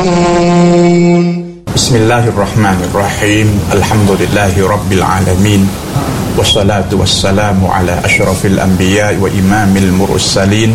بسم الله الرحمن الرحيم الحمد لله رب العالمين والصلاة والسلام على أشرف الأنبياء وإمام المرسلين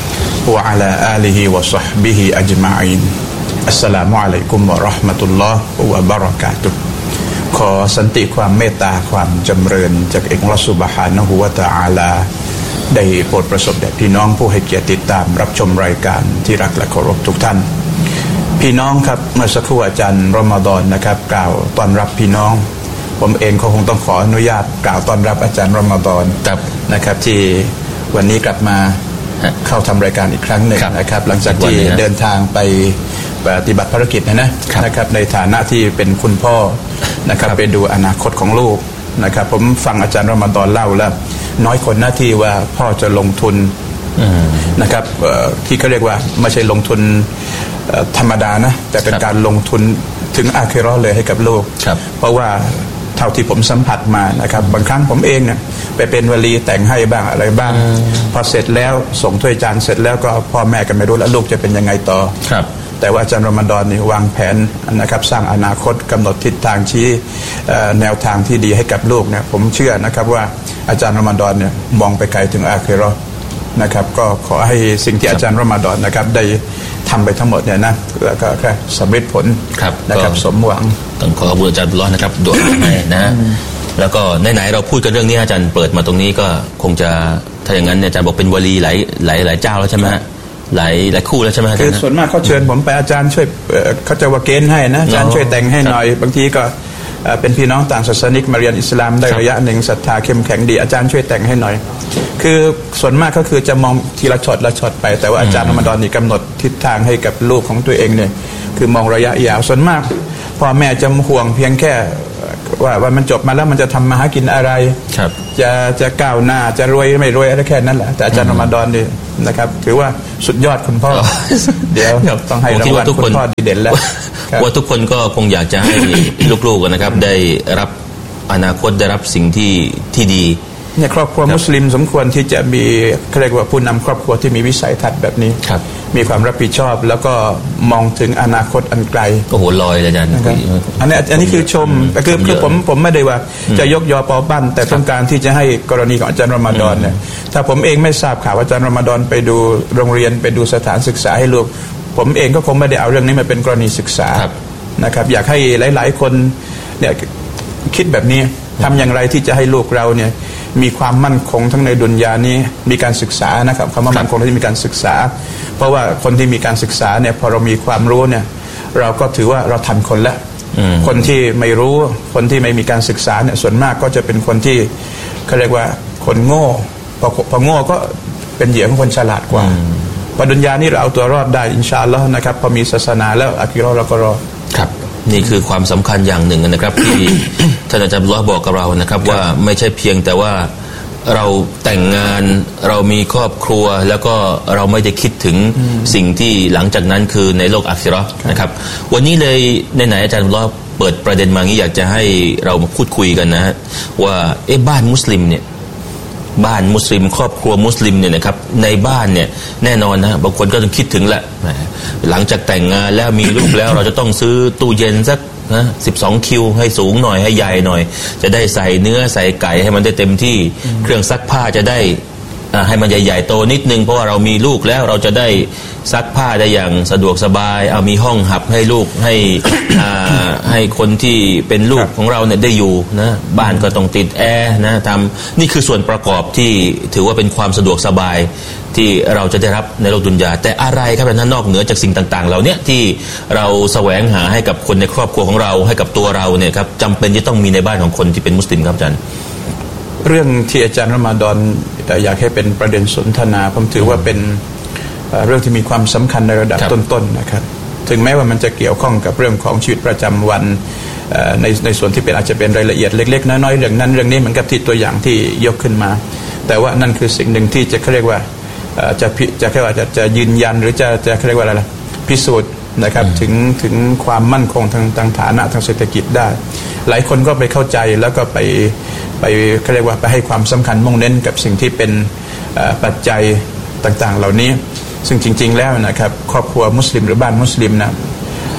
وعلى آله وصحبه أجمعين السلام عليكم ورحمة الله وبركاتهขอสันติความเมตตาความจำเริญจากอัลเลาะห์ซุบฮานะฮูวะตะอาลาได้โปรดประสบแด่พี่น้องผู้ให้เกียรติติดตามรับชมรายการที่รักและเคารพทุกท่านพี่น้องครับเมื่อสักครู่อาจารย์รอมฎอนนะครับกล่าวต้อนรับพี่น้องผมเองก็คงต้องขออนุญาตกล่าวต้อนรับอาจารย์รอมฎอนนะครับที่วันนี้กลับมาเข้าทำรายการอีกครั้งหนึ่งนะครับหลังจากที่เดินทางไปปฏิบัติภารกิจนะครับในฐานะที่เป็นคุณพ่อนะครับไปดูอนาคตของลูกนะครับผมฟังอาจารย์รอมฎอนเล่าแล้วน้อยคนหน้าที่ว่าพ่อจะลงทุนนะครับที่เขาเรียกว่าไม่ใช่ลงทุนธรรมดานะแต่เป็นการลงทุนถึงอาคิเราะห์เลยให้กับลูกเพราะว่าเท่าที่ผมสัมผัสมานะครับบางครั้งผมเองเนี่ยไปเป็นวลีแต่งให้บ้างอะไรบ้างพอเสร็จแล้วส่งถ้วยจานเสร็จแล้วก็พ่อแม่ก็ไม่รู้แล้วลูกจะเป็นยังไงต่อแต่ว่าอาจารย์รอมฎอนนี่วางแผนนะครับสร้างอนาคตกำหนดทิศทางชี้แนวทางที่ดีให้กับลูกเนี่ยผมเชื่อนะครับว่าอาจารย์รอมฎอนเนี่ยมองไปไกลถึงอาคิเราะห์นะครับก็ขอให้สิ่งที่อาจารย์รอมฎอนนะครับได้ทำไปทั้งหมดเนี่ยนะแล้วก็สำเร็จผลนะครับสมหวังต้องขอขอบคุณอาจารย์อัลเลาะห์นะครับดุอาให้นะแล้วก็ไหนๆเราพูดกันเรื่องนี้อาจารย์เปิดมาตรงนี้ก็คงจะถ้าอย่างนั้นอาจารย์บอกเป็นวลีหลายเจ้าแล้วใช่ไหมฮะหลายคู่แล้วใช่ไหมคือส่วนมากเขาเชิญผมไปอาจารย์ช่วยเขาจะว่าเกณฑ์ให้นะอาจารย์ช่วยแต่งให้หน่อยบางทีก็เป็นพี่น้องต่างศาสนิกมาเรียนอิสลามได้ระยะหนึ่งศรัทธาเข้มแข็งดีอาจารย์ช่วยแต่งให้หน่อยคือส่วนมากก็คือจะมองทีละช็อตไปแต่ว่าอาจารย์รอมฎอนนี่กำหนดทิศทางให้กับลูกของตัวเองเนี่ยคือมองระยะยาวส่วนมากพ่อแม่จะห่วงเพียงแค่ว่ามันจบมาแล้วมันจะทำมาหากินอะไรจะก้าวหน้าจะรวยไม่รวยอะไรแค่นั้นแหละแต่อาจารย์รอมฎอนนี่นะครับถือว่าสุดยอดคุณพ่อเดี๋ยวต้องให้รางวัลคุณพ่อดีเด่นแล้วว่าทุกคนก็คงอยากจะให้ลูกๆนะครับได้รับอนาคตได้รับสิ่งที่ดีเนี่ยครอบครัวมุสลิมสมควรที่จะมีเรียกว่าผู้นำครอบครัวที่มีวิสัยทัศน์แบบนี้มีความรับผิดชอบแล้วก็มองถึงอนาคตอันไกลโอ้โหลอยเลยอาจารย์อันนี้คือชมแต่คือผมไม่ได้ว่าจะยกยอปอปั้นแต่ต้องการที่จะให้กรณีของอาจารย์รอมฎอนเนี่ยถ้าผมเองไม่ทราบข่าวอาจารย์รอมฎอนไปดูโรงเรียนไปดูสถานศึกษาให้ลูกผมเองก็คงไม่ได้เอาเรื่องนี้มาเป็นกรณีศึกษานะครับอยากให้หลายๆคนเนี่ยคิดแบบนี้ทำอย่างไรที่จะให้ลูกเราเนี่ยมีความมั่นคงทั้งในดุนยานี้มีการศึกษานะครับคำว่ามั่นคงที่มีการศึกษาเพราะว่าคนที่มีการศึกษาเนี่ยพอเรามีความรู้เนี่ยเราก็ถือว่าเราทันคนละคนที่ไม่รู้คนที่ไม่มีการศึกษาเนี่ยส่วนมากก็จะเป็นคนที่เขาเรียกว่าคนโง่พอโง่ก็เป็นเหยื่อของคนฉลาดกว่าพอดุนยานี้เราเอาตัวรอดได้อินชาอัลลอฮ์นะครับพอมีศาสนาแล้วอาคิเราะห์เราก็รอดครับนี่คือความสำคัญอย่างหนึ่งนะครับที่ท่านอาจารย์อัลเลาะห์บอกกับเรานะครับว่าไม่ใช่เพียงแต่ว่าเราแต่งงานเรามีครอบครัวแล้วก็เราไม่ได้คิดถึงสิ่งที่หลังจากนั้นคือในโลกอาคิเราะห์นะครับวันนี้เลยไหนๆอาจารย์อัลเลาะห์เปิดประเด็นมางี้อยากจะให้เรามาพูดคุยกันนะว่าบ้านมุสลิมเนี่ยบ้านมุสลิมครอบครัวมุสลิมเนี่ยนะครับในบ้านเนี่ยแน่นอนนะบางคนก็ต้องคิดถึงแหละหลังจากแต่งงานแล้วมีลูกแล้วเราจะต้องซื้อตู้เย็นสักนะ12 คิวให้สูงหน่อยให้ใหญ่หน่อยจะได้ใส่เนื้อใส่ไก่ให้มันได้เต็มที่เครื่องซักผ้าจะได้ให้มันใหญ่ๆโตนิดนึงเพราะว่าเรามีลูกแล้วเราจะได้ซักผ้าได้อย่างสะดวกสบายเอามีห้องหับให้ลูกให้คนที่เป็นลูกของเราเนี่ยได้อยู่นะบ้านก็ต้องติดแอร์นะทำนี่คือส่วนประกอบที่ถือว่าเป็นความสะดวกสบายที่เราจะได้รับในโลกดุนยาแต่อะไรครับนั้นนอกเหนือจากสิ่งต่างๆเหล่านี้ที่เราแสวงหาให้กับคนในครอบครัวของเราให้กับตัวเราเนี่ยครับจำเป็นที่ต้องมีในบ้านของคนที่เป็นมุสลิมครับอาจารย์เรื่องที่อาจารย์รอมฎอนอยากให้เป็นประเด็นสนทนาผมถือว่าเป็นเรื่องที่มีความสำคัญในระดับต้นๆนะครับถึงแม้ว่ามันจะเกี่ยวข้องกับเรื่องของชีวิตประจำวันในส่วนที่เป็นอาจจะเป็นรายละเอียดเล็กๆน้อยๆเรื่องนั้นเรื่องนี้เหมือนกับที่ตัวอย่างที่ยกขึ้นมาแต่ว่านั่นคือสิ่งหนึ่งที่จะเรียกว่าจะเรียกว่าจะยืนยันหรือจะเรียกว่าอะไรล่ะพิสูจน์นะครับถึงความมั่นคงทางฐานะทางเศรษฐกิจได้หลายคนก็ไปเข้าใจแล้วก็ไปเขาเรียกว่าไปให้ความสำคัญมุ่งเน้นกับสิ่งที่เป็นปัจจัยต่างๆเหล่านี้ซึ่งจริงๆแล้วนะครับครอบครัวมุสลิมหรือบ้านมุสลิมนะ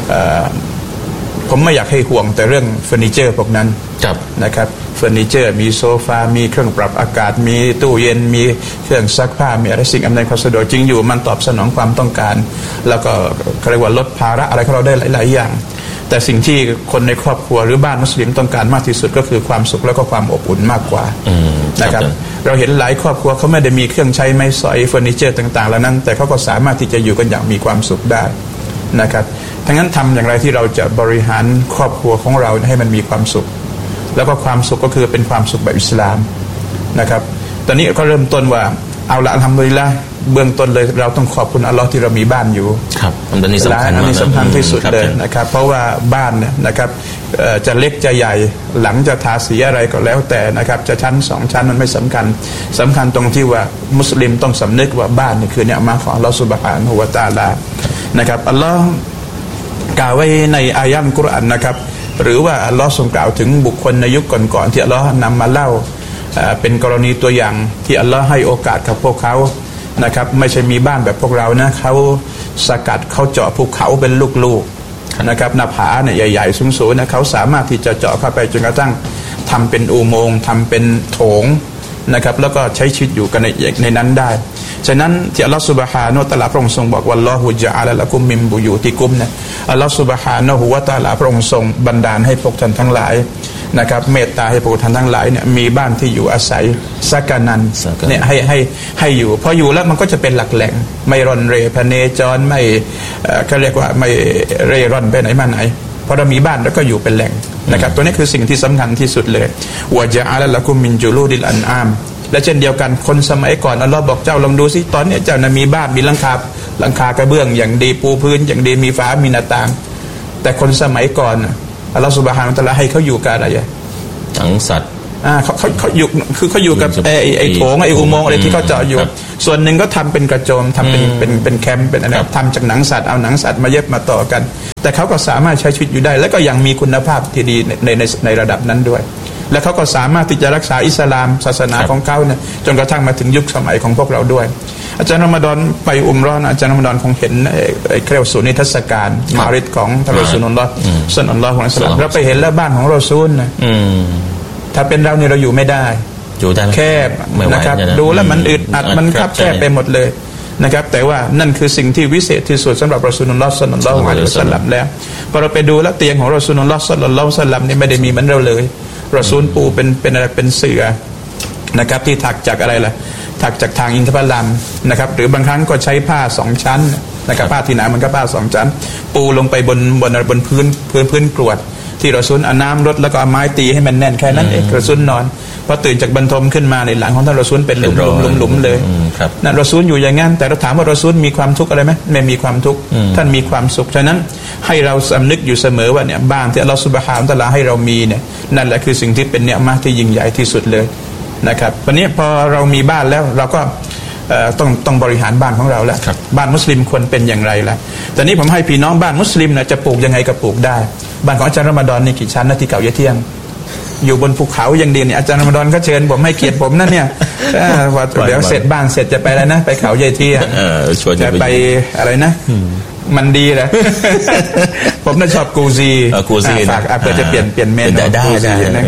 ผมไม่อยากให้ห่วงแต่เรื่องเฟอร์นิเจอร์พวกนั้นนะครับเฟอร์นิเจอร์มีโซฟามีเครื่องปรับอากาศมีตู้เย็นมีเครื่องซักผ้ามีอะไรสิ่งอำนวยความสะดวกจริงอยู่มันตอบสนองความต้องการแล้วก็เรียกว่าลดภาระอะไรของเราได้หลายๆอย่างแต่สิ่งที่คนในครอบครัวหรือบ้านมุสลิมต้องการมากที่สุดก็คือความสุขแล้วก็ความอบอุ่นมากกว่านะครับเราเห็นหลายครอบครัวเขาไม่ได้มีเครื่องใช้ไม้สอยเฟอร์นิเจอร์ต่างๆแล้วนั้นแต่เขาก็สามารถที่จะอยู่กันอย่างมีความสุขได้นะครับทั้งนั้นทำอย่างไรที่เราจะบริหารครอบครัวของเราให้มันมีความสุขแล้วก็ความสุขก็คือเป็นความสุขแบบอิสลามนะครับตอนนี้ก็เริ่มต้นว่าเอาละอัลฮัมดุลิลละห์เบื้องต้นเลยเราต้องขอบคุณอัลลอฮ์ที่เรามีบ้านอยู่ครับอันนี้สำคัญมากอันนี้สำคัญที่สุดเลยนะครับเพราะว่าบ้านเนี่ยนะครับจะเล็กจะใหญ่หลังจะทาสีอะไรก็แล้วแต่นะครับจะชั้น2ชั้นมันไม่สำคัญตรงที่ว่ามุสลิมต้องสำนึกว่าบ้านนี่คือเนืมาของอัลลอฮ์ซุบฮานะฮูวะตะอาลานะครับอัลลอฮ์กล่าวไว้ในอายะห์กุรอานนะครับหรือว่าอัลลอฮ์ทรงกล่าวถึงบุคคลในยุคก่อนๆที่อัลลอฮ์นำมาเล่าเป็นกรณีตัวอย่างที่อัลลอฮ์ให้โอกาสกับพวกเขานะครับไม่ใช่มีบ้านแบบพวกเรานะเขาสกัดเขาเจาะภูเขาเป็นลูกๆนะครับหน้าผาเนี่ยใหญ่ๆสูงๆนะเขาสามารถที่จะเจาะเข้าไปจนกระทั่งทำเป็นอุโมงค์ทำเป็นโถงนะครับแล้วก็ใช้ชีวิตอยู่กันในนั้นได้ฉะนั้นที่อัลลอฮฺซุบฮานะฮูวะตะอาลาพระองค์ทรงบอกวัลลอฮุญะอะละละกุมมินบุยูติกุมนะอัลลอฮฺซุบฮานะฮูวะตะอาลาพระองค์ทรงบันดาลให้พวกท่านทั้งหลายนะครับเมตตาให้พวกท่านทั้งหลายเนี่ยมีบ้านที่อยู่อาศัยสักกานันเนี่ยให้อยู่พออยู่แล้วมันก็จะเป็นหลักแหล่งไม่ร่อนเร่พเนจรไม่ก็เรียกว่าไม่เร่ร่อนไปไหนมาไหนพอเรามีบ้านแล้วก็อยู่เป็นแหล่งนะครับตัวนี้คือสิ่งที่สำคัญที่สุดเลยวะญะอะละละกุมมินจุลูดิลอันอามและเช่นเดียวกันคนสมัยก่อนอัลลอฮ์บอกเจ้าลองดูสิตอนนี้เจ้าน่ะมีบ้านมีหลังคากระเบื้องอย่างดีปูพื้นอย่างดีมีฝามีหน้าต่างแต่คนสมัยก่อนอัลลอฮ์ซุบฮานะฮูวะตะอาลาให้เขาอยู่กับอะไรหนังสัตว์เขาอยู่คือเขาอยู่กับไอ้โถงไอ้อุโมงค์อะไรที่เขาเจาะอยู่ส่วนหนึ่งก็ทำเป็นกระโจมทำเป็นแคมป์เป็นอะไรทำจากหนังสัตว์เอาหนังสัตว์มาเย็บมาต่อกันแต่เขาก็สามารถใช้ชีวิตอยู่ได้และก็ยังมีคุณภาพที่ดีในระดับนั้นด้วยและเขาก็สามารถที่จะรักษาอิสลามศาสนาของเขาเนี่ยจนกระทั่งมาถึงยุคสมัยของพวกเราด้วยอาจารย์รอมฎอนไปอุมเราะห์อาจารย์รอมฎอนคงเห็นไอ้เครื่องสูนิทรรศการมาริดของท่านรอซูลุลลอฮ์ศ็อลลัลลอฮุอะลัยฮิวะซัลลัมเราไปเห็นแล้วบ้านของรอซูลนะถ้าเป็นเราเนี่ยเราอยู่ไม่ได้แคบนะครับดูแล้วมันอึดอัดมันคับแคบไปหมดเลยนะครับแต่ว่านั่นคือสิ่งที่วิเศษที่สุดสำหรับรอซูลุลลอฮ์ศ็อลลัลลอฮุอะลัยฮิวะซัลลัมแล้วพอเราไปดูแล้วเตียงของรอซูลุลลอฮ์ศ็อลลัลลอฮุอะลัยฮิวะซัลลัมนี่ไม่ได้มีเหมือนเราเลยรอซูลปูเป็นอะไรเป็นเสื่อนะครับที่ถักจากอะไรล่ะถักจากทางอินทผลัมนะครับหรือบางครั้งก็ใช้ผ้า2ชั้นนะครับผ้าที่หนามันก็ผ้า2ชั้นปูลงไปบนพื้นกรวดที่รอซูลเอาน้ำรดแล้วก็เอาไม้ตีให้มันแน่นแค่นั้นเองรอซูลนอนพอตื่นจากบรรทมขึ้นมาในหลังของท่านรอซูลเป็นหลุมเลยนั่นรอซูลอยู่อย่างนั้นแต่เราถามว่ารอซูลมีความทุกข์อะไรไหมไม่มีความทุกข์ท่านมีความสุขฉะนั้นให้เราสำนึกอยู่เสมอว่าเนี่ยบ้านที่อัลลอฮฺซุบฮานะฮูวะตะอาลาให้เรามีเนี่ยนั่นแหละคือสิ่งที่เป็นเนืมะห์ที่ยิ่งใหญ่ที่สุดเลยนะครับวันนี้พอเรามีบ้านแล้วเราก็ต้องบริหารบ้านของเราแล้วบ้านมุสลิมควรเป็นอย่างไรล่ะแต่นี้ผมให้พี่น้องบ้านมุสลิมนะจะปลูกยังไงก็ปลูกได้บ้านของอาจารย์รอมฎอนนี่กี่ชั้นนะที่เก่ายะเที่ยงอยู่บนภูเขาอย่างดีเนี่ยอาจารย์รอมฎอนก็เชิญผมให้เกียรติผมนั่นเนี่ยว่าเดี๋ยวเสร็จบ้านเสร็จจะไปอะไรนะไปเขายะเที่ยงจะไปอะไรนะมันดีแหละผมน่าชอบกูซีฝากเพื่อจะเปลี่ยนเมนได้นะ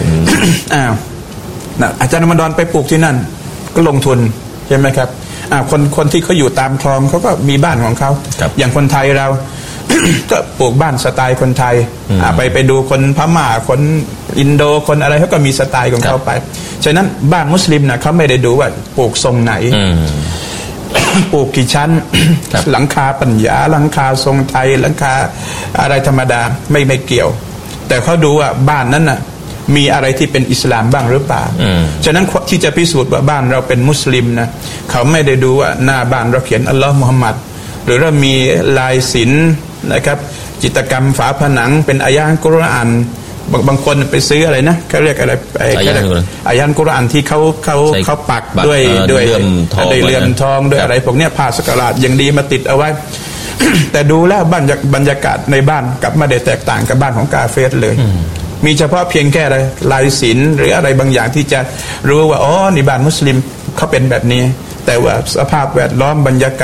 อาจารย์รอมฎอนไปปลูกที่นั่นก็ลงทุนใช่ไหมครับคนที่เขาอยู่ตามคลองเขาก็มีบ้านของเขาอย่างคนไทยเรา ก็ปลูกบ้านสไตล์คนไทยไปดูคนพม่าคนอินโดคนอะไรเขาก็มีสไตล์ของเขาไปฉะนั้นบ้านมุสลิมนะเขาไม่ได้ดูว่าปลูกทรงไหนปลูกกี่ชั้น หลังคาปัญญาหลังคาทรงไทยหลังคาอะไรธรรมดาไม่เกี่ยวแต่เขาดูว่าบ้านนั้นน่ะมีอะไรที่เป็นอิสลามบ้างหรือเปล่าฉะนั้นที่จะพิสูจน์ว่าบ้านเราเป็นมุสลิมนะเขาไม่ได้ดูว่าหน้าบ้านเราเขียนอัลลอฮ์มุฮัมมัดหรือเรามีลายศิลป์นะครับจิตรกรรมฝาผนังเป็นอายะห์กุรอานบางคนไปซื้ออะไรนะเขาเรียกอะไรอายะห์กุรอานที่เขาปักด้วยเลื่อมทองด้วยอะไรพวกเนี้ยผ้าสักการะอย่างดีมาติดเอาไว้ แต่ดูแล้วบรรยากาศในบ้านกลับมาได้แตกต่างกับบ้านของกาเฟรเลยมีเฉพาะเพียงแค่อะไรลายศิลป์หรืออะไรบางอย่างที่จะรู้ว่าอ๋อในบ้านมุสลิมเขาเป็นแบบนี้แต่ว่าสภาพแวดล้อมบรรยากาศ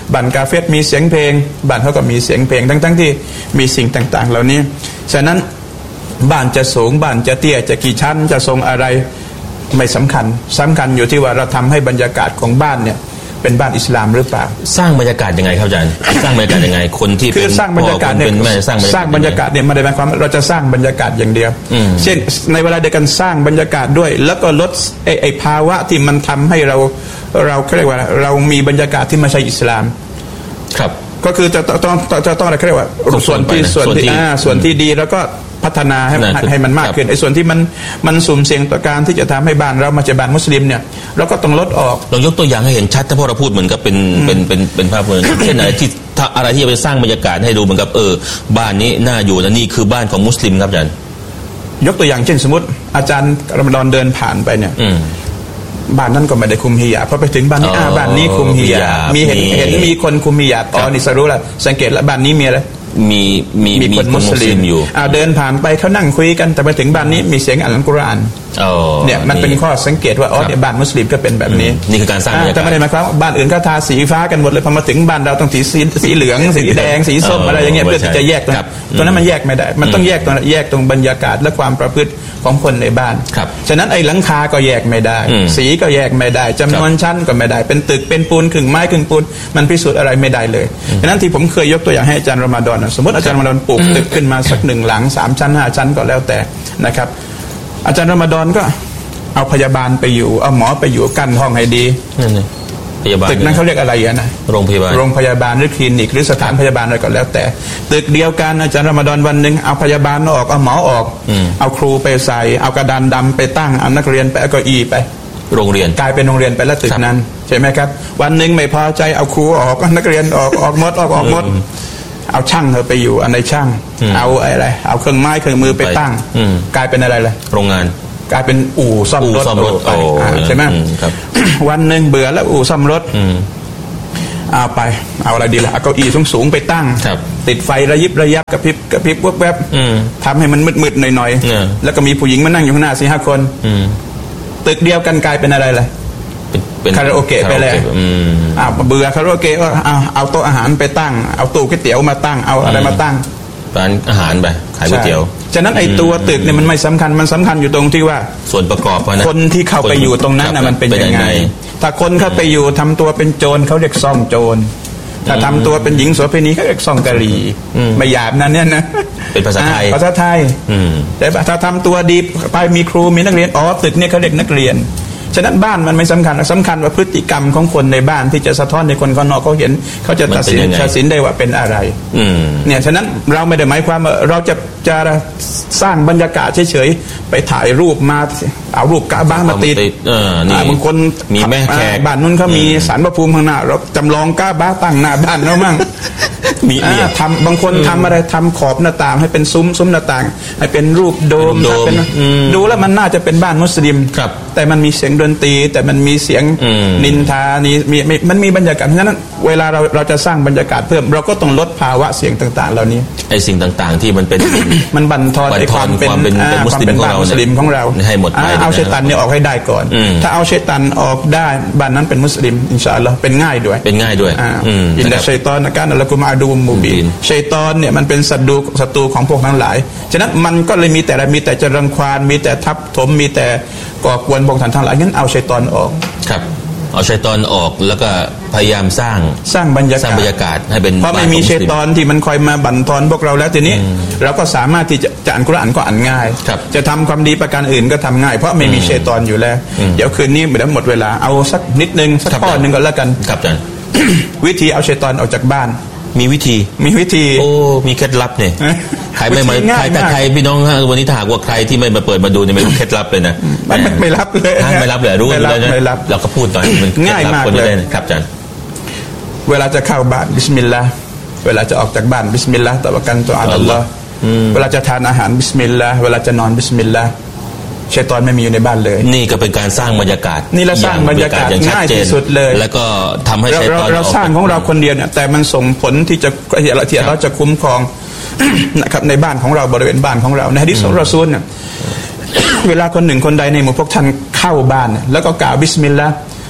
บ้านกาเฟรมีเสียงเพลงบ้านเขาก็มีเสียงเพลงทั้งที่มีสิ่งต่างๆเหล่านี้ฉะนั้นบ้านจะสูงบ้านจะเตี้ยจะกี่ชั้นจะทรงอะไรไม่สำคัญอยู่ที่ว่าเราทำให้บรรยากาศของบ้านเนี่ยเป็นบ้านอิสลามหรือเปล่าสร้างบรรยากาศยังไงครับอาจารย์สร้างบรรยากาศยังไงคนที่คือสร้างบรรยากาศเนี่ยสร้างบรรยากาศเนี่ยไม่ได้หมายความว่าเราจะสร้างบรรยากาศอย่างเดียวเช่นในเวลาเดียวกันสร้างบรรยากาศด้วยแล้วก็ลดไอ้ภาวะที่มันทำให้เราเรียกว่าเรามีบรรยากาศที่ไม่ใช่อิสลามครับก็คือจะต้องอะไรเรียกว่าส่วนที่ดีแล้วก็พัฒนาให้มันมากขึ้นไอ้ส่วนที่มันสุ่มเสี่ยงต่อการที่จะทำให้บ้านเรามาจากบ้านมุสลิมเนี่ยเราก็ต้องลดออกลองยกตัวอย่างให้เห็นชัดถ้าพวกเราพูดเหมือนกับเป็นภาพเหมือนเช่นอะไรที่อะไรที่จะไปสร้างบรรยากาศให้ดูเหมือนกับบ้านนี้น่าอยู่นะนี่คือบ้านของมุสลิมครับอาจารย์ยกตัวอย่างเช่นสมมติอาจารย์รอมฎอนเดินผ่านไปเนี่ยบ้านนั้นก็ไม่ได้คุมฮิญาบพอไปถึงบ้านนี้บ้านนี้คุมฮิญาบมีเห็นมีคนคุมฮิญาบนี่สรุปละสังเกตละบ้านนี้มีอะไรมีคนมุสลิมอยู่เดินผ่านไปเขานั่งคุยกันแต่ไปถึงบ้านนี้มีเสียงอ่านอัลกุรอานเนี่ยมันเป็นข้อสังเกตว่าเนี่ยบ้านมุสลิมก็เป็นแบบนี้นี่คือการสร้างบรรยากาศแต่ไม่ได้หมายความว่าบ้านอื่นก็ทาสีฟ้ากันหมดเลยพอมาถึงบ้านเราต้องสีเหลืองสีแดงสีส้มอะไรอย่างเงี้ยเพื่อที่จะแยกตัวนั้นมันแยกไม่ได้มันต้องแยกตรงบรรยากาศและความประพฤติของคนในบ้านฉะนั้นไอ้หลังคาก็แยกไม่ได้สีก็แยกไม่ได้จำนวนชั้นก็ไม่ได้เป็นตึกเป็นปูนครึ่งไม้ครึ่งปูนมันพิสูจน์อะไรไม่ได้เลยฉะนั้นที่ผมเคยยกตัวอย่างให้อาจารย์รอมฎอนสมมติอาจารย์รอมฎอนปลูกตึกขึ้นมาสัก1หลัง3ชั้น5ชั้นก็แล้วแต่นะครับอาจารย์รอมฎอนก็เอาพยาบาลไปอยู่เอาหมอไปอยู่กั้นห้องให้ดีตึกนั้นเขาเรียกอะไรนะโรงพยาบาลหรือคลินิกหรือสถานพยาบาลอะไรก็แล้วแต่ตึกเดียวกันอาจารย์รอมฎอนวันนึงเอาพยาบาลออกเอาหมอออกเอาครูไปใส่เอากระดานดำไปตั้งเอานักเรียนไปเอาเก้าอี้ไปโรงเรียนกลายเป็นโรงเรียนไปแล้วตึกนั้นใช่ไหมครับวันนึงไม่พอใจเอาครูออกนักเรียนออกหมดเอาช่างเธอไปอยู่อันในช่างเอาอะไรเอาเครื่องไม้เครื่องมือไปตั้งกลายเป็นอะไรเลยโรงงานกลายเป็นอู่ซ่อมรถใช่ไหมวันหนึ่งเบื่อแล้วอู่ซ่อมรถเอาไปเอาอะไรดีล่ะเอาเก้าอี้สูงๆไปตั้งติดไฟระยิบระยับกระพริบแวบทำให้มันมืดๆหน่อยๆแล้วก็มีผู้หญิงมานั่งอยู่ข้างหน้า4-5 คนตึกเดียวกันกลายเป็นอะไรเลยคาราโอเกะไปแล้วเบื่อคาราโอเกะก็เอาโต๊ะอาหารไปตั้งเอาตู้ก๋วยเตี๋ยวมาตั้งเอาอะไรมาตั้งร้านอาหารไปขายก๋วยเตี๋ยวฉะนั้นไอ้ตัวตึกเนี่ยมันไม่สำคัญมันสำคัญอยู่ตรงที่ว่าส่วนประกอบคนที่เข้าไปอยู่ตรงนั้นมันเป็นยังไงถ้าคนเข้าไปอยู่ทำตัวเป็นโจรเขาเรียกซ่องโจรถ้าทำตัวเป็นหญิงโสเภณีเขาเรียกซ่องกะหรี่ไม่หยาบนั่นเนี่ยนะเป็นภาษาไทยแต่ถ้าทำตัวดีไปมีครูมีนักเรียนตึกเนี่ยเขาเรียกนักเรียนฉะนั้นบ้านมันไม่สำคัญว่าพฤติกรรมของคนในบ้านที่จะสะท้อนในคนข้างนอกเขาเห็นเขาจะตัดสินได้ว่าเป็นอะไรเนี่ยฉะนั้นเราไม่ได้หมายความว่าเราจะสร้างบรรยากาศเฉยๆไปถ่ายรูปมาเอารูปกะบ้ามาติดบางคนมีแม่แขกบ้านนู้นเขามีศาลพระภูมิข้างหน้าเราจำลองกะบ้าตั้งหน้าบ้านเรามั่งมีทำบางคนทำอะไรทำขอบหน้าต่างให้เป็นซุ้มหน้าต่างให้เป็นรูปโดมดูแล้วมันน่าจะเป็นบ้านมุสลิมแต่มันมีเสียงดนตรีแต่มันมีเสียงนินทานี่มันมีบรรยากาศเพราะฉะนั้นเวลาเราจะสร้างบรรยากาศเพิ่มเราก็ต้องลดภาวะเสียงต่างๆเหล่านี้ไอ้สิ่งต่างๆที่มันเป็นมันบั่นทอนความเป็นมุสลิมของเราให้หมดไปเอาชัยฏอนเนี่ยออกให้ได้ก่อนถ้าเอาชัยฏอนออกได้บ้านนั้นเป็นมุสลิมอินชาอัลลอฮ์เป็นง่ายด้วยอินนัชชัยฏอนกานะละกุมอะดูวมุบีนชัยฏอนเนี่ยมันเป็นศัตรูของพวกทั้งหลายฉะนั้นมันก็เลยมีแต่จะรังควานมีแต่ทับถมมีแต่ก่อกวนพวกท่านทั้งหลายงั้นเอาชัยฏอนออกครับเอาชัยฏอนออกแล้วก็พยายามสร้างบรรยากาศให้เป็นเพราะไม่มีชัยฏอนที่มันคอยมาบั่นทอนพวกเราแล้วทีนี้เราก็สามารถที่จะอ่านกุรอานก็อ่านง่ายจะทำความดีประการอื่นก็ทำง่ายเพราะไม่มีชัยฏอนอยู่แล้วเดี๋ยวคืนนี้หมดเวลาเอาสักนิดนึงสักข้อนึงก็แล้วกันครับอาจารย์วิธีเอาชัยฏอนออกจากบ้านมีวิธีโอ้มีเคล็ดลับเนี่ยใครไม่มาใครพี่น้องวันนี้ถ้าหากว่าใครที่ไม่มาเปิดมาดูเนี่ยไม่รู้เคล็ดลับเลยนะไม่รับเลยรู้เลยนะเราก็พูดหน่อยมันง่ายมากเลยครับอาจารย์เวลาจะเข้าบ้านบิสมิลลาห์เวลาจะออกจากบ้านบิสมิลลาห์ตะวักกัลตุอัลลอฮ์เวลาจะทานอาหารบิสมิลลาห์เวลาจะนอนบิสมิลลาห์ชัยฏอนไม่มีอยู่ในบ้านเลยนี่ก็เป็นการสร้างบรรยากาศนี่เราสร้างบรรยากาศง่ายที่สุดเลยแล้วก็ทำให้ชัยฏอนเราสร้างของเราคนเดียวเนี่ยแต่มันส่งผลที่เราจะคุ้มครองนะครับในบ้านของเราบริเวณบ้านของเราในหะดีษของรอซูลเนี่ยเวลาคนหนึ่งคนใดในหมู่พวกท่านเข้าบ้านแล้วก็กล่าวบิสมิลลาห์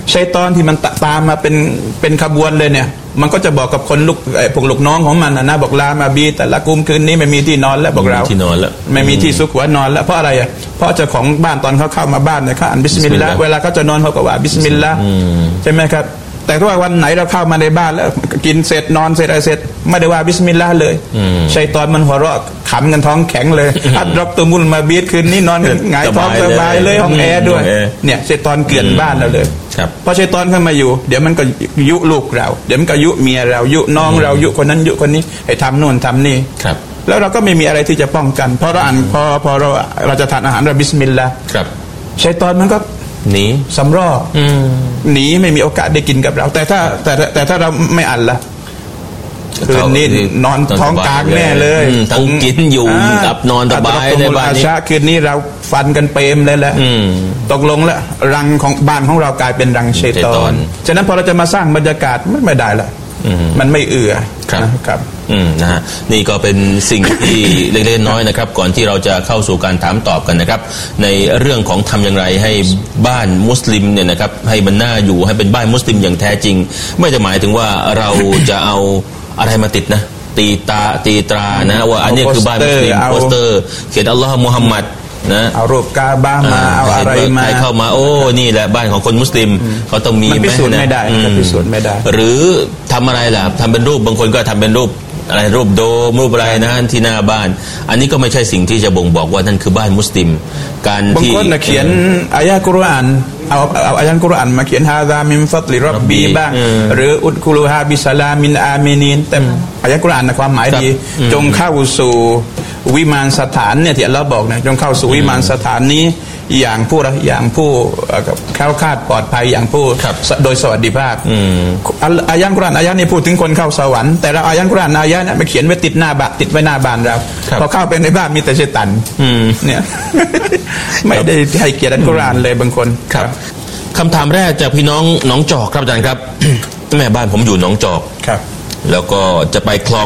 ชัยฏอนที่มันตามมาเป็นขบวนเลยเนี่ยมันก็จะบอกกับคนพวกลูกน้องของมันนะบอกลามาบีแต่ละกุมคืนนี้ไม่มีที่นอนแล้วบอกเราที่นอนแล้วไม่มีที่ซุกหัวนอนแล้วเพราะอะไรอ่ะเพราะเจ้าของบ้านตอนเขาเข้ามาบ้านเนี่ยเขาอ่านบิสมิลลาห์เวลาเขาจะนอนเขาก็ว่าบิสมิลลาห์ใช่ไหมครับแต่ว่าวันไหนเราเข้ามาในบ้านแล้วกินเสร็จนอนเสร็จอะไรเสร็จไม่ได้ว่าบิสมิลลาห์เลยชัยฏอนมันหัวเราะขำกันท้องแข็งเลยอัดรับตัวมุลมาบีดคืนนี้นอนหงายท้องสบายเลยห้องแอร์ด้วยเนี่ยชัยฏอนเกลื่อนบ้านเราเลยพอชัยฏอนเข้ามาอยู่เดี๋ยวมันก็ยุลูกเราเดี๋ยวมันก็ยุเมียเรายุน้องเรายุคนนั้นยุคนนี้ให้ทำโน่นทำนี่แล้วเราก็ไม่มีอะไรที่จะป้องกันเพราะเราอ่านพอเราจะทานอาหารเราบิสมิลลาห์ชัยฏอนมันก็หนีสำรอกหนีไม่มีโอกาสได้กินกับเราแต่ถ้าเราไม่อ่านล่ะคืนนี้นอนท้องกลางแน่เลยทั้งกินอยู่กับนอนสบายในบ้านนี้คืนนี้เราฟันกันเปรมเลยแหละตกลงแล้วรังของบ้านของเรากลายเป็นรังชัยฏอนฉะนั้นพอเราจะมาสร้างบรรยากาศไม่ได้ละมันไม่เอื้อครับนะฮะนี่ก็เป็นสิ่งที่เล็กๆน้อยๆนะครับก่อนที่เราจะเข้าสู่การถามตอบกันนะครับในเรื่องของทำอย่างไรให้บ้านมุสลิมเนี่ยนะครับให้มันน่าอยู่ให้เป็นบ้านมุสลิมอย่างแท้จริงไม่จะหมายถึงว่าเราจะเอาอะไรมาติดนะตีตรานะว่าอันนี้คือบ้านมุสลิมโปสเตอร์เขียนอัลลอฮ์มุฮัมมัดนะเอารูปกาบะมาเอาอะไรมาเข้ามาโอ้นี่แหละบ้านของคนมุสลิมเขาต้องมีพิสูจน์ไม่ได้พิสูจน์ไม่ได้หรือทำอะไรล่ะทำเป็นรูปบางคนก็ทำเป็นรูปอะไรรูปโดมรูปอะไรนะที่หน้าบ้านอันนี้ก็ไม่ใช่สิ่งที่จะบ่งบอกว่านั่นคือบ้านมุสลิมการที่บางคนเขียนอายะห์กุรอานเอาอายะห์กุรอานมาเขียนฮาซามินฟัตลิร็อบบีบ้างหรืออุดกุลูฮาบิสลามินอามินีนแต่อายะห์กุรอานในความหมายดีจงเข้าสู่วิมานสถานเนี่ยที่อัลเลาะห์บอกนะจงเข้าสู่วิมานสถานนี้อย่างผู้แคล้วคลาดปลอดภัยอย่างผู้โดยสวัสดิภาพอายะห์กุรอานอายะห์นี้พูดถึงคนเข้าสวรรค์แต่เราอายะห์กุรอานอายะห์เนี่ยมาเขียนไว้ติดไว้หน้าบ้านเราพอเข้าไปในบ้านมีแต่ชัยฏอนเนี่ยไม่ได้ให้เกียรติอัลกุรอานเลยบางคนครับคำถามแรกจากพี่น้องหนองจอกครับอาจารย์ครับแม่บ้านผมอยู่หนองจอกครับแล้วก็จะไปคลอง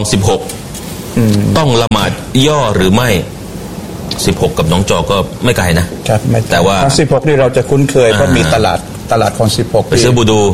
16ต้องละหมาดย่อหรือไม่16กับหนองจอกก็ไม่ไกลนะครับแต่ว่า 16นี่เราจะคุ้นเคยเพราะมีตลาดของ16 ไปซื้อบูดู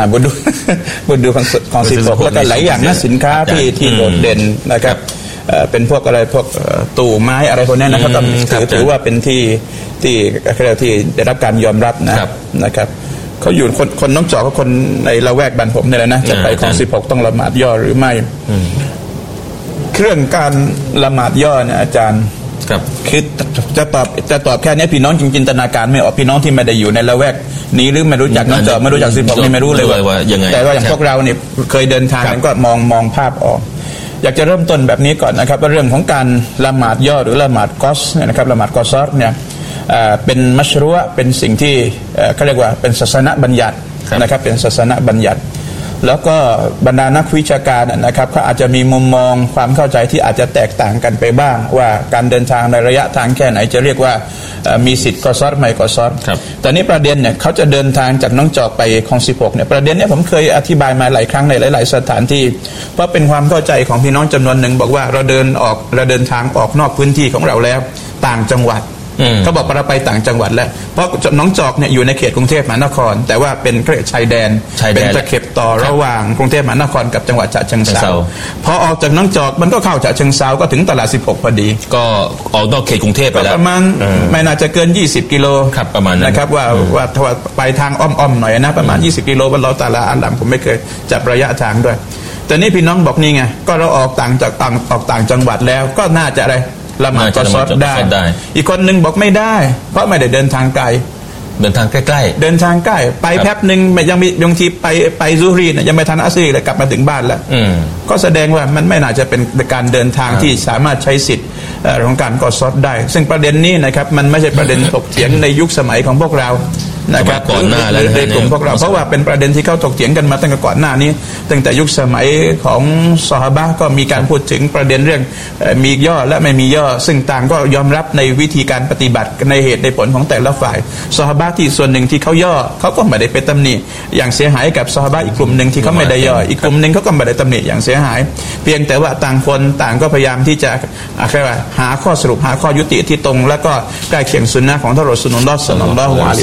ของ16แล้วก็หลายอย่างนะสินค้าที่โดดเด่นนะครับเป็นพวกอะไรพวกตู้ไม้อะไรพวกนี้นะครับถือว่าเป็นที่ได้รับการยอมรับนะครับเขาอยู่คนน้องจอกก็คนในละแวกบ้านผมนี่แหละนะจะไปของ16ต้องละหมาดย่อหรือไม่เครื่องการละหมาดย่อเนี่ยอาจารย์คือจะตอบแค่นี้พี่น้องจึงจินตนาการไม่ออกพี่น้องที่ไม่ได้อยู่ในละแวกนี้หรือไม่รู้จักน้องจอกไม่รู้จัก16นี่ไม่รู้เลยว่าแต่ว่าอย่างพวกเราเนี่ยเคยเดินทางก็มองภาพออกอยากจะเริ่มต้นแบบนี้ก่อนนะครับว่าเรื่องของการละหมาดย่อหรือละหมาดกอสเนี่ยนะครับละหมาดกอซอรเนี่ยเป็นมัชรุอะเป็นสิ่งที่เขาเรียกว่าเป็นศาสนบัญญัตินะครับเป็นศาสนบัญญัติแล้วก็บรรดานักวิชาการนะครับเขาอาจจะมีมุมมองความเข้าใจที่อาจจะแตกต่างกันไปบ้างว่าการเดินทางในระยะทางแค่ไหนจะเรียกว่ามีสิทธิ์กอซอรไม่กอซอรแต่นี้ประเด็นเนี่ยเขาจะเดินทางจากน้องจอกไปคลอง16เนี่ยประเด็นเนี่ยผมเคยอธิบายมาหลายครั้งในหลายๆสถานที่เพราะเป็นความเข้าใจของพี่น้องจำนวนหนึ่งบอกว่าเราเดินทางออกนอกพื้นที่ของเราแล้วต่างจังหวัดเขาบอกเราไปต่างจังหวัดแล้วเพราะน้องจอกเนี่ยอยู่ในเขตกรุงเทพมหานครแต่ว่าเป็นชายแดนเป็นตะเข็บต่อระหว่างกรุงเทพมหานครกับจังหวัดฉะเชิงเทราพอออกจากน้องจอกมันก็เข้าฉะเชิงเทราก็ถึงตลาด16พอดีก็ออกนอกเขตกรุงเทพไปแล้วประมาณไม่น่าจะเกิน20กิโลครับประมาณนั้นนะครับว่าไปทางอ้อมๆหน่อยนะประมาณ20กิโลวันเราตาลาอัลลัมผมไม่เคยจับระยะทางด้วยแต่นี่พี่น้องบอกนี่ไงก็เราออกต่างจังหวัดแล้วก็น่าจะอะไรละหมาดกอซอรได้อีกคนนึงบอกไม่ได้เพราะไม่ได้เดินทางไกลเดินทางใกล้ๆเดินทางใกล้ไปแป๊บนึงยังมีบางทีไปซูรีเนี่ยยังไม่ทันอัสรีเลยกลับมาถึงบ้านแล้วก็แสดงว่ามันไม่น่าจะเป็นการเดินทางที่สามารถใช้สิทธิ์ของการกอซอรได้ซึ่งประเด็นนี้นะครับมันไม่ใช่ประเด็นถกเถียงในยุคสมัยของพวกเรานะครับก่อนหน้าแล้วในกลุ่มพวกเราเพราะว่าเป็นประเด็นที่เขาถกเถียงกันมาตั้งแต่ก่อนหน้านี้ตั้งแต่ยุคสมัยของซอฮาบะห์ก็มีการพูดถึงประเด็นเรื่องมีย่อและไม่มีย่อซึ่งต่างก็ยอมรับในวิธีการปฏิบัติในเหตุในผลของแต่ละฝ่ายซอฮาบะห์ที่ส่วนหนึ่งที่เขาย่อเขาก็ไม่ได้ไปตำหนิอย่างเสียหายกับซอฮาบะห์อีกกลุ่มนึงที่เขาไม่ได้ย่ออีกกลุ่มนึงเขาก็ไม่ได้ตำหนิอย่างเสียหายเพียงแต่ว่าต่างคนต่างก็พยายามที่จะหาข้อสรุปหาข้อยุติที่ตรงแล้วก็ใกล้เคียงสุนนะของท่านรอซูลุลลอฮ์ ศ็อลลัลลอฮุอะลัยฮิวะซัลลัมให้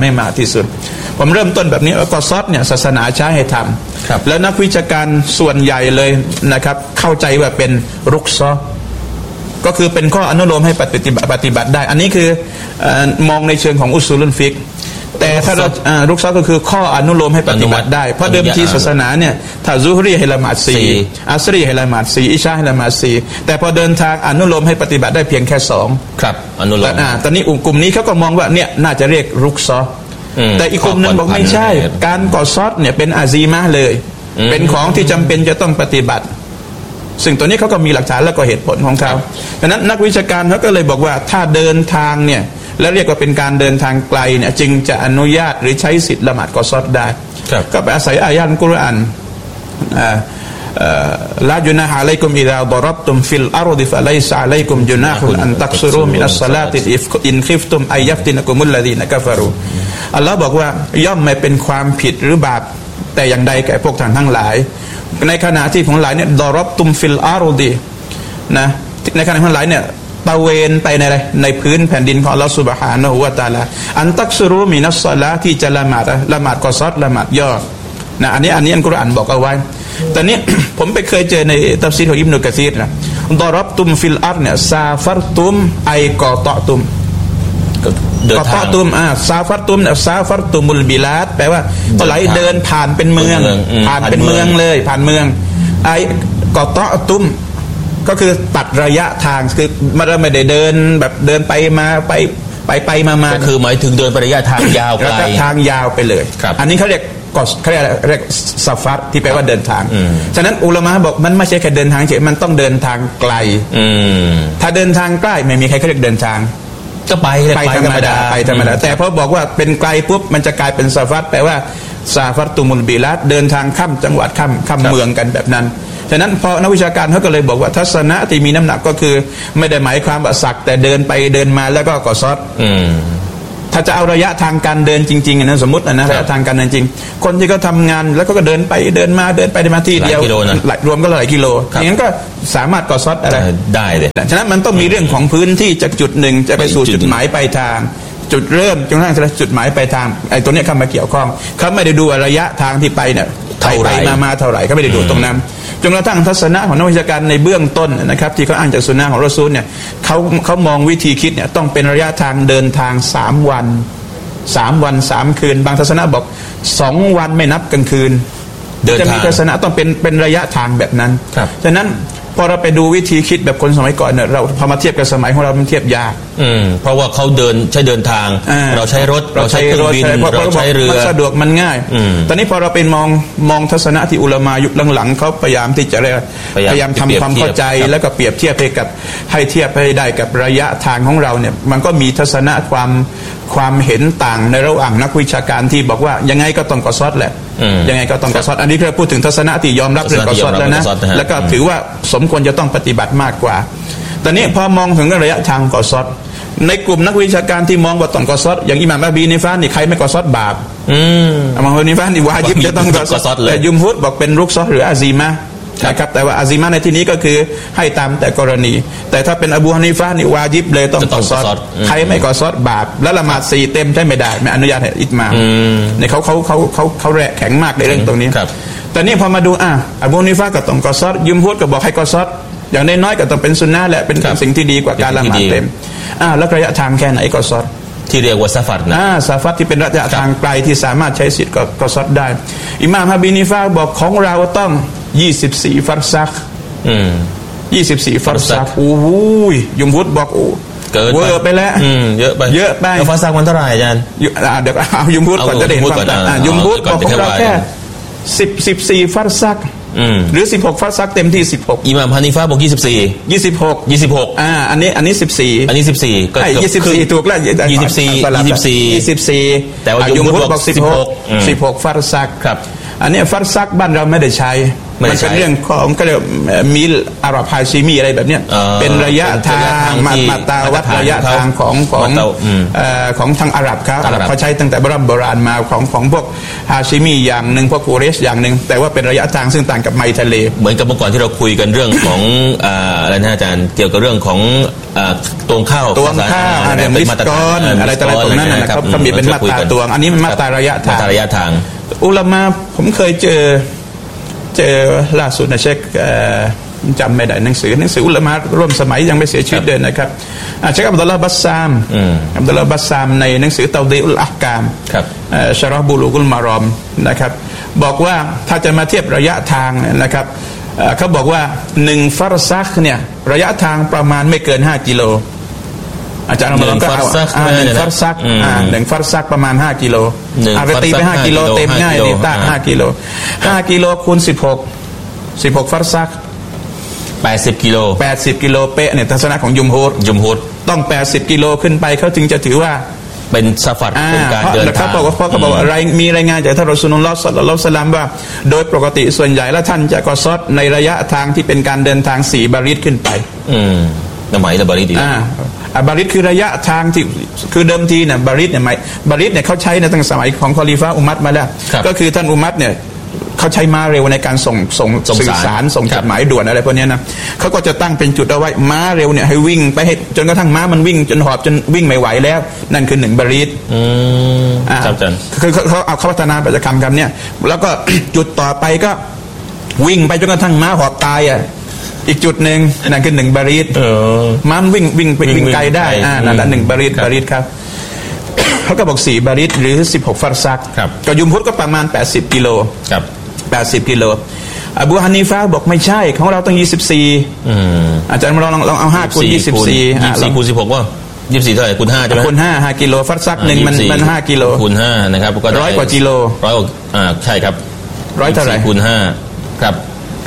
ให้มากที่สุดผมเริ่มต้นแบบนี้กอซอดเนี่ยศาสนาใช้ให้ทำแล้วนักวิชาการส่วนใหญ่เลยนะครับเข้าใจว่าเป็นรุกซอก็คือเป็นข้ออนุโลมให้ปฏิบัติได้อันนี้คือมองในเชิงของอุซูลุลฟิกแต่ถ้าเรารุกซอก็คือข้ออนุโลมให้ปฏิบัติได้เพราะเดิมทีศาสนาเนี่ยถ้าซุฮรีให้ละหมาด4อัสรีให้ละหมาด4อิชาให้ละหมาด4แต่พอเดินทางอนุโลมให้ปฏิบัติได้เพียงแค่2ครับอนุโลมตอนนี้กลุ่มนี้เขาก็มองว่าเนี่ยน่าจะเรียกรุกซอแต่อีกกลุ่มนึงบอกไม่ใช่การกอซอดเนี่ยเป็นอาซีมะเลยเป็นของที่จำเป็นจะต้องปฏิบัติซึ่งตัวนี้เขาก็มีหลักฐานและก็เหตุผลของเขาดังนั้นนักวิชาการเขาก็เลยบอกว่าถ้าเดินทางเนี่ยแล้วเรียกว่าเป็นการเดินทางไกลเนี่ยจึงจะอนุญาตหรือใช้สิทธิ์ละหมาดกอซอดได้ก็ไปอาศัยอายะห์กุรอานลาจุนาฮะอะลัยกุมอิซาดะรับตุมฟิลอาร์ฎิฟะลัยซะอะลัยกุมจุนาฮุนอันตักซุรูมินัสศอลาติอินคิฟตุมอัยยัฟตินะกุมุลลซีนะกะฟะรูอัลเลาะห์บอกว่าย่อมไม่เป็นความผิดหรือบาปแต่อย่างใดแก่พวกท่านทั้งหลายในขณะที่ของหลายเนี่ยดอรับตุมฟิลอาร์ฎินะในขณะของหลายเนี่ยตะเวนไปในพื้นแผ่นดินของอัลเลาะห์ซุบฮานะฮูวะตะอาลาอันตักซุรูมินัสศอลาที่จะละหมาดกอซอดละหมาดย่อนะอันนี้อัลกุรอานบอกเอาไว้ตอนนี้ ผมไปเคยเจอในตัฟซีรของอิบนุกะซีรนะดอรับตุมฟิลอาร์เนี่ยซาฟัรตุมไอกอตอตุมกอตอตุมซาฟัรตุมเนี่ยซาฟัรตุมุลบิลาดแปลว่าไหลเดินผ่านเป็นเมืองผ่านเป็นเมืองเลยผ่านเมืองไอกอตอตุมก็คือตัดระยะทางคือไม่ได้เดินแบบเดินไปมาไปมาก็คือหมายถึงเดินไประยะทางยาวไกลทางยาวไปเลยอันนี้เขาเรียกเขาเรียกซาฟัรที่แปลว่าเดินทางฉะนั้นอุลามะบอกมันไม่ใช่แค่เดินทางเฉยมันต้องเดินทางไกลถ้าเดินทางใกล้ไม่มีใครเขาเรียกเดินทางก็ไปธรรมดาแต่พอบอกว่าเป็นไกลปุ๊บมันจะกลายเป็นซาฟัรแปลว่าซาฟัรตุมุลบิลาดเดินทางข้ามจังหวัดข้ามเมืองกันแบบนั้นฉะนั้นพอนักวิชาการเขาก็เลยบอกว่าทัศนะที่มีน้ำหนักก็คือไม่ได้หมายความว่าสักแต่เดินไปเดินมาแล้วก็กอซอดถ้าจะเอาระยะทางการเดินจริงๆนะสมมตินะระยะทางการเดินจริงคนที่เขาทำงานแล้วก็เดินไปเดินมาที่เดียวรวมก็หลายกิโลอย่างนั้นก็สามารถกอซอดอะไรได้เลยฉะนั้นมันต้องมีเรื่องของพื้นที่จากจุดหนึ่งจะไปสู่จุดหมายปลายทางจุดเริ่มจนกระทั่งจุดหมายปลายทางไอ้ตัวนี้เข้ามาเกี่ยวข้องเขาไม่ได้ดูระยะทางที่ไปเนี่ยไปมาเท่าไหร่เขาไม่ได้ดูตรงนั้นจนกระทั่งทัศนะของนักวิชาการในเบื้องต้นนะครับที่เขาอ้างจากสุนนะของรอซูลเนี่ยเขามองวิธีคิดเนี่ยต้องเป็นระยะทางเดินทาง3 วัน 3 คืนบางทัศนะบอก2 วันไม่นับกลางคืนจะมีทัศนะต้องเป็นระยะทางแบบนั้นฉะนั้นพอเราไปดูวิธีคิดแบบคนสมัยก่อนเนี่ยเราพอมาเทียบกับสมัยของเรามันเทียบยากเพราะว่าเขาเดินทางเราใช้รถเราใช้เครื่องบินเราใช้เรือมันสะดวกมันง่ายตอนนี้พอเราเป็นมองทัศนะที่อุลามะยุคหลังๆเขาพยายามที่จะพยายามทำความเข้าใจแล้วก็เปรียบเทียบให้เทียบให้ได้กับระยะทางของเราเนี่ยมันก็มีทัศนะความเห็นต่างในระหว่างนักวิชาการที่บอกว่ายังไงก็ต้องกอซอดแหละยังไงก็ต้องกอซอดอันนี้เพื่อพูดถึงทัศนะที่ยอมรับเรื่องกอซอดแล้วนะแล้วก็ถือว่าสมควรจะต้องปฏิบัติมากกว่าตอนนี้พอมองถึงระยะทางกอซอดในกลุ่มนักวิชาการที่มองว่าต้องกอซอดอย่างอิหม่ามอะบีนิฟะห์นี่ใครไม่กอซอดบาปอิหม่ามอะบีนิฟะห์นี่วาญิบจะต้องกอซอดแต่ยุมฮุรบอกเป็นรุกซอหรืออาซีมะนะครับแต่ว่าอาซีมะในที่นี้ก็คือให้ตามแต่กรณีแต่ถ้าเป็นอบูฮานิฟะห์นี่วาญิบเลยต้องกอซอดใครไม่กอซอดบาปและละหมาด4เต็มใช้ไม่ได้ไม่อนุญาตให้อิตมามในเขาแรงแข็งมากในเรื่องตรงนี้แต่นี่พอมาดูอบูฮานิฟะห์ก็ต้องกอซอดยุมฮุรก็บอกให้กอซอดอย่างน้อยๆก็ต้องเป็นซุนนะห์แหละเป็นสิ่งที่ดีกว่าการละหมาดเต็มแล้วระยะทางแค่ไหนกอซอดที่เรียกว่าซาฟัรนะซาฟัรที่เป็นระยะทางไกลที่สามารถใช้สิทธิ์กอซอดได้อิหม่ามอะบีนิฟะห์บอกของเราต้อง24 ฟัรซัก24 ฟัรซักโอ้ยยุมฮุรบอกเกินไปแล้วเยอะไปแล้วฟัรซักมันเท่าไหร่อาจารย์เดี๋ยวเอายุมฮุรก่อนจะเห็นความต่างยุมฮุรบอกของเราแค่14 ฟัรซักหรือ16 ฟัรซักเต็มที่16 อิหม่ามฮานิฟะห์บอก26 อันนี้14 ก็ 24ถูกแล้ว24 แต่ว่ายุมฮุรบอก 16 ฟัรซักครับอันนี้ฟัรซักบ้านเราไม่ได้ใช้มันเป็นเรื่องของก็เรียกมิลอาหรับฮาชิมีอะไรแบบเนี้ยเป็นระยะทางมาตาวัดระยะทางของทางอาหรับครับเขาใช้ตั้งแต่โบราณมาของพวกฮาชิมีอย่างหนึ่งพวกกุเรชอย่างหนึ่งแต่ว่าเป็นระยะทางซึ่งต่างกับไมทะเลเหมือนกับเมื่อก่อนที่เราคุยกันเรื่องของอะไรนะอาจารย์เกี่ยวกับเรื่องของตวงข้าวอย่างมิสกอนอะไรต่างๆตรงนั้นนะครับเขามีเป็นมาตราตวงอันนี้มันมาตราระยะทางอุลามะผมเคยเจอล่าสุดนะเชคจำไม่ได้หนังสืออุลามะร่วมสมัยยังไม่เสียชีวิตเลยนะครับเชคอับดุลลาห์บัสซามในหนังสือเตาดีอุลอะห์กามชะเราะห์บุลูกุลมารอมนะครับบอกว่าถ้าจะมาเทียบระยะทางนะครับเขาบอกว่า1ฟัรซักเนี่ยระยะทางประมาณไม่เกิน5กิโลอาจารย์เราก็เอา1ฟัรซัก1ฟัรซักประมาณ5กิโลไปตีไป5กิโลเต็มง่ายนี่ตั้ง5กิโล5กิโลคูณ16ฟัรซัก 80กิโลเป๊ะเนี่ยทัศนะของยุมฮูรต้อง80กิโลขึ้นไปเขาถึงจะถือว่าเป็นซาฟัรเป็นการเดินทางเขาบอกว่ามีรายงานจากท่านรอซูลุลลอฮ์ ศ็อลลัลลอฮุอะลัยฮิวะซัลลัมว่าโดยปกติส่วนใหญ่แล้วท่านจะกอซอดในระยะทางที่เป็นการเดินทาง4บาริดขึ้นไปหมายถึงบาริดอีกบาริดคือระยะทางที่คือเดิมทีเนี่ยบาริดเนี่ยเขาใช้ในตั้งสมัยของคอลิฟะห์อุมัรมาแล้วก็คือท่านอุมัรเนี่ยเขาใช้ม้าเร็วในการส่งสื่อสารส่งจดหมายด่วนอะไรพวกนี้นะเขาก็จะตั้งเป็นจุดเอาไว้ม้าเร็วเนี่ยให้วิ่งไปให้จนกระทั่งม้ามันวิ่งจนหอบจนวิ่งไม่ไหวแล้วนั่นคือ1บาริดคือเขาเอาพัฒนาปัจจุบันคำเนี่ยแล้วก็จุดต่อไปก็วิ่งไปจนกระทั่งม้าหอบตายอีกจุดหนึ่งนั่นคือ1บาริดม้าวิ่งไกลได้นั่นแหละ1บาริดครับเขาก็บอก4บาริดหรือ16ฟัรซักก็ยุมพุทธก็ประมาณ80กิโล80กิโลอบูฮานีฟะห์บอกไม่ใช่ของเราต้อง24อาจารย์ลองเอา5คูณ24 คูณ16ว่า24เท่าไหร่คูณ5ใช่มั้ยคูณ5กิโลฟัรซักนึงมัน5กิโลคูณ5นะครับก็ 100กว่ากิโล 100ใช่ครับ 100เท่าไหร่คูณ5ครับ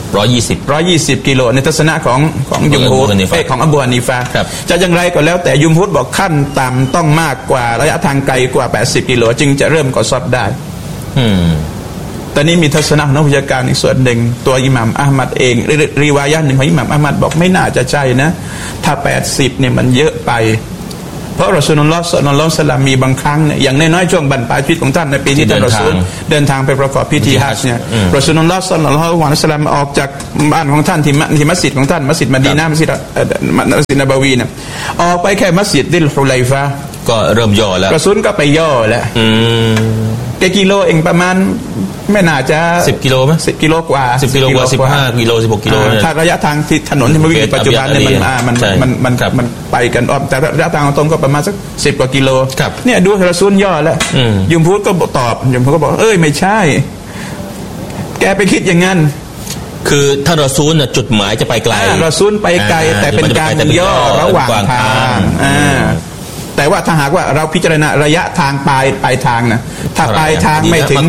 120 กิโลในทัศนะของยุมฮูรของอบูฮานีฟะห์จะอย่างไรก็แล้วแต่ยุมฮูรบอกขั้นต่ำต้องมากกว่าระยะทางไกลกว่า80กิโลจึงจะเริ่มกอซอดได้ตอนนี้มีทัศนะนักวิชาการอีกส่วนหนึ่งตัวอิหม่ามอะห์มัดเองรีวายะห์หนึ่งของอิหม่ามอะห์มัดบอกไม่น่าจะใช่นะถ้า80เนี่ยมันเยอะไปเพราะรอซูลุลลอฮ์ ศ็อลลัลลอฮุอะลัยฮิวะซัลลัมมีบางครั้งเนี่ยอย่างน้อยๆช่วงบรรปลายชีวิตของท่านในปีที่ท่านรอซูลเดินทางไปประกอบพิธีฮัจญ์เนี่ยรอซูลุลลอฮ์ ศ็อลลัลลอฮุอะลัยฮิวะซัลลัมออกจากบ้านของท่านที่มัสยิดของท่านมัสยิดมะดีนะห์มัสยิดนบวีเนี่ยออกไปแค่มัสยิดดิลฮุลัยฟะห์ก็เริ่มย่อแล้วรอซูลก็ไปย่อแล้วกิโลเองประมาณไม่น่าจะ 10กิโลมั้ย 10กิโลกว่า 10กิโลกว่า15กิโล16กิโลถ้าระยะทางที่ถนนที่มันวิ่งปัจจุบันเนี่ยมันไปกันอ้อมแต่ระยะทางตรงก็ประมาณสัก10กว่ากิโลเนี่ยดูรอซูลย่อแล้วยุมพูดก็ตอบยุมพูดก็บอกไม่ใช่แกไปคิดอย่างนั้นคือถ้ารอซูลจุดหมายจะไปไกลรอซูลไปไกลแต่เป็นการย่อระหว่างทางแต่ว่าถ้าหากว่าเราพิจารณาระยะทางปลายทางนะถ้าปลายทางไม่ถึง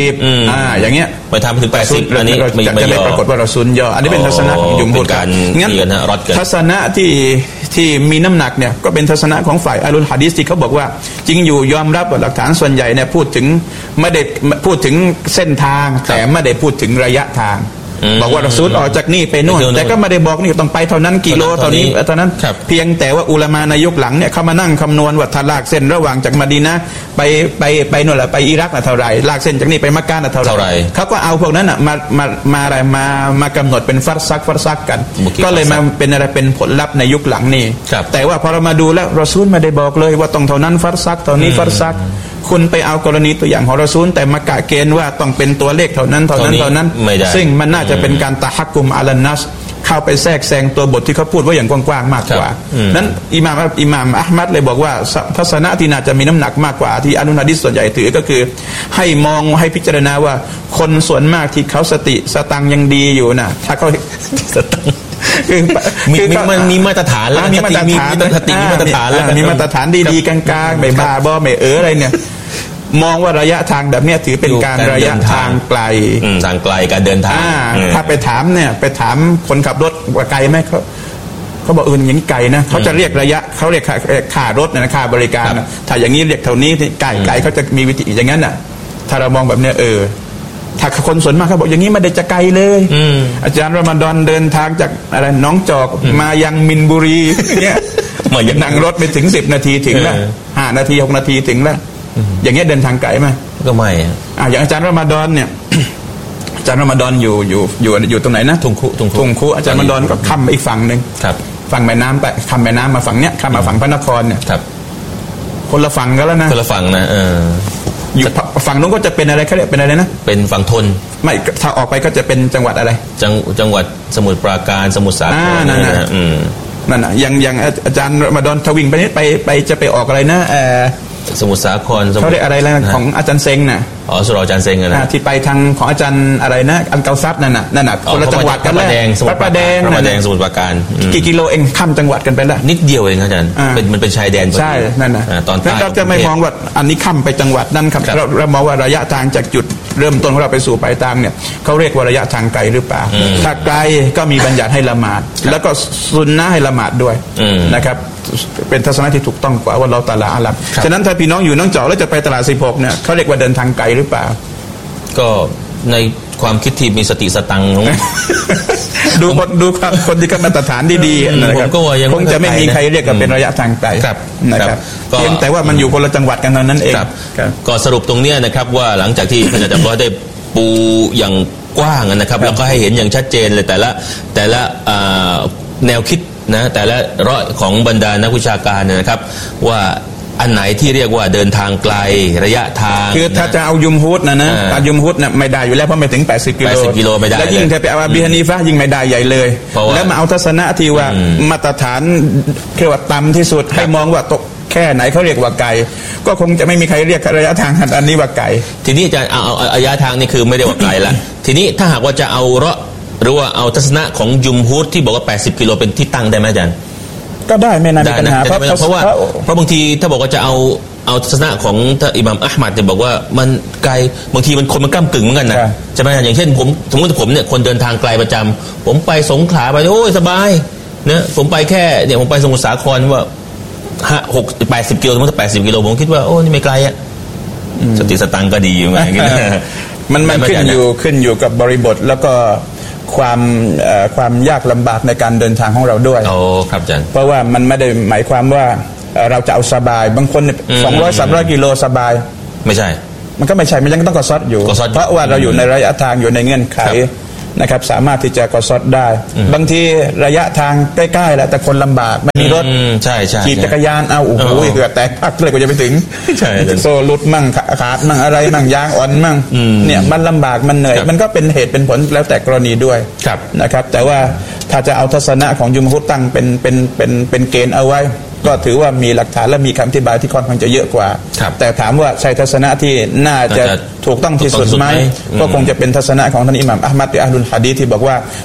80อย่างเงี้ยไปทางถึง80อันนี้จะไม่ปรากฏว่ารอซูลย่ออันนี้เป็นทัศนะของยุมฮูรงั้นทัศนะที่มีน้ำหนักเนี่ยก็เป็นทัศนะของฝ่ายอะลุลหะดีษที่เขาบอกว่าจริงอยู่ยอมรับว่าหลักฐานส่วนใหญ่เนี่ยพูดถึงไม่ได้พูดถึงเส้นทางแต่ไม่ได้พูดถึงระยะทางบอกว่ารอซูลออกจากนี่ไปโน่นแต่ก็ไม่ได้บอกนี่ต้องไปเท่านั้นกิโลเท่านี้เท่านั้นเพียงแต่ว่าอุลามะในยุคหลังเนี่ยเขามานั่งคำนวณว่าถ้าลากเส้นระหว่างจากมะดีนะห์ไปโน่นแหละไปอิรักเท่าไหร่ลากเส้นจากนี่ไปมักกะห์เท่าไหร่เขาก็เอาพวกนั้นน่ะมากำหนดเป็นฟัรซักกันก็เลยมาเป็นอะไรเป็นผลลัพธ์ในยุคหลังนี่แต่ว่าพอเรามาดูแล้วรอซูลไม่ได้บอกเลยว่าต้องเท่านั้นฟัรซักเท่านี้ฟัรซักคุณไปเอากรณีตัวอย่างของรอซูลแต่มากะเกณฑ์ว่าต้องเป็นตัวเลขเท่านั้นซึ่งมันน่าจะเป็นการตะฮักกุมอะลันนัสเข้าไปแทรกแซงตัวบทที่เขาพูดไว้อย่างกว้างๆมากกว่านั้นอิหม่ามอะห์มัดเลยบอกว่าทัศนะที่น่าจะมีน้ำหนักมากกว่าที่อะลุลหะดีษส่วนใหญ่ถือก็คือให้มองให้พิจารณาว่าคนส่วนมากที่เขาสติสตังยังดีอยู่น่ะถ้าเขาสตังมันมีมาตรฐานแล้วมีมาตรฐานสติมีมาตรฐานแล้วมีมาตรฐานดีๆกลางๆไม่บ้าบ่ไม่อะไรเนี่ยมองว่าระยะทางแบบนี้ถือเป็นการระยะทางไกลทางไกลการเดินทางถ้าไปถามคนขับรถว่าไกลไหมเขาบอกอย่างนี้ไกลนะเขาจะเรียกระยะเขาเรียกค่ารถนะค่าบริการถ้าอย่างนี้เรียกเท่านี้ไกลเขาจะมีวิธีอย่างนั้นน่ะถ้าเรามองแบบนี้ถ้าคนส่วนมากเขาบอกอย่างนี้ไม่ได้จะไกลเลยอาจารย์รอมฎอนเดินทางจากอะไรหนองจอกมายังมินบุรีเนี่ยนั่งรถไปถึง10นาทีถึงแล้ว5นาที6นาทีถึงแล้วอย่างเงี้ยเดินทางไกลไหมก็ไม่อย่างอาจารย์รอมฎอนเนี่ยอาจารย์รอมฎอนอยู่ตรงไหนนะทุ่งคุอาจารย์รอมฎอนก็ข้ามไปอีกฝั่งนึงฝั่งแม่น้ำไปข้ามแม่น้ำมาฝั่งเนี้ยข้ามมาฝั่งพระนครเนี่ยครับคนละฝั่งกันแล้วนะคนละฝั่งนะอยู่ฝั่งนู้นก็จะเป็นอะไรเขาเรียกเป็นอะไรนะเป็นฝั่งทนไม่ถ้าออกไปก็จะเป็นจังหวัดอะไรจังหวัดสมุทรปราการสมุทรสาครนั่นน่ะอย่างอาจารย์มาดอนทวิงไปจะไปออกอะไรนะสมุทรสาครเขาเรียกอะไรของอาจารย์เซ็งน่ะสุรอาจารย์เซ็งนะที่ไปทางของอาจารย์อะไรนะอันเกาซับนั่นน่ะคนละจังหวัดกันแล้วพระประแดงสมุทรปราการกี่กิโลเองข้ามจังหวัดกันไปแล้วนิดเดียวเองอาจารย์มันเป็นชายแดนใช่นั่นน่ะตอนใต้เราจะไม่มองว่าอันนี้ข้ามไปจังหวัดนั่นครับเรามองว่าระยะทางจากจุดเริ่มต้นของเราไปสู่ปลายทางเนี่ยเขาเรียกว่าระยะทางไกลหรือเปล่าถ้าไกลก็มีบัญญัติให้ละหมาดแล้วก็ซุนนะให้ละหมาดด้วยนะครับเป็นทัศนะที่ถูกต้องกว่าว่าเราตะลาอาลับฉะนั้นถ้าพี่น้องอยู่น้องเจาะแล้วจะไปตลาด16เนี่ยเขาเรียกว่าเดินทางไกลหรือเปล่าก็ในความคิดที่มีสติสตังค์ดูคนที่กับมาตรฐานดีๆนะครับคงจะไม่มีใครเรียกกันเป็นระยะทางไกลนะครับเพียงแต่ว่ามันอยู่คนละจังหวัดกันเท่านั้นเองก็สรุปตรงนี้นะครับว่าหลังจากที่ท่านอาจารย์ร้อยได้ปูอย่างกว้างนะครับแล้วก็ให้เห็นอย่างชัดเจนเลยแต่ละแนวคิดนะแต่ละร้อยของบรรดานักวิชาการนะครับว่าอันไหนที่เรียกว่าเดินทางไกลระยะทางคือถ้าจะเอายุมฮุดนะยุมฮุดเนี่ยไม่ได้อยู่แล้วเพราะไม่ถึง80 กิโลไม่ได้แล้วยิ่งถ้าไปเอาอบีฮานีฟะห์ยิ่งไม่ได้ใหญ่เลยแล้วมาเอาทัศนะที่ว่ามาตรฐานเรียกว่าต่ำที่สุดให้มองว่าตกแค่ไหนเขาเรียกว่าไกลก็คงจะไม่มีใครเรียกระยะทางอันนี้ว่าไกลทีนี้จะเอาระยะทางนี่คือไม่ได้ว่าไกลละทีนี้ถ้าหากว่าจะเอาหรือว่าเอาทัศนะของยุมฮุดที่บอกว่า80 กิโลเป็นที่ตั้งได้ไหมอาจารย์ก็ได้ไม่น่ามีปัญหาเพราะบางทีถ้าบอกว่าจะเอาทัศนะของอิหม่ามอะห์มัดจะบอกว่ามันไกลบางทีมันคนมันก้ำกึ่งเหมือนกันนะใช่ไหมอย่างเช่นผมสมมติผมเนี่ยคนเดินทางไกลประจำผมไปสงขลาไปโอ้ยสบายนะผมไปแค่เนี่ยผมไปสมุทรสาครว่า80 กิโลสมมติ80 กิโลผมคิดว่าโอ้นี่ไม่ไกลอ่ะสติสตังก็ดีอยู่ไงมันขึ้นอยู่กับบริบทแล้วก็ความยากลำบากในการเดินทางของเราด้วยครับอาจารย์เพราะว่ามันไม่ได้หมายความว่าเราจะเอาสบายบางคน200-300 กิโลสบายไม่ใช่มันก็ไม่ใช่มันยังต้องกอซอดอยู่เพราะว่าเราอยู่ในระยะทางอยู่ในเงื่อนไขนะครับสามารถที่จะกอซอดได้บางทีระยะทางใกล้ๆแล้วแต่คนลำบากไม่มีรถใช่ขี่จักรยานเอาโอ้โหเกือบแตกพักเลยกว่าจะไปถึงโซ่หลุดมั่งขาดมั่งอะไรมั่งยางอ่อนมั่งเนี่ยมันลำบากมันเหนื่อยมันก็เป็นเหตุเป็นผลแล้วแต่กรณีด้วยนะครับแต่ว่าถ้าจะเอาทัศนะของยุมฮุดตั้งเป็นเกณฑ์เอาไว้ก็ถือว่ามีหลักฐานและมีคำอธิบายที่ค่อนข้างจะเยอะกว่าแต่ถามว่าใช่ทัศนะที่น่าจะถูกต้องที่สุดไหมก็คงจะเป็นทัศนะของท่านอิหม่ามอะห์มัดอัลลุลฮะดีษที่บอกว่า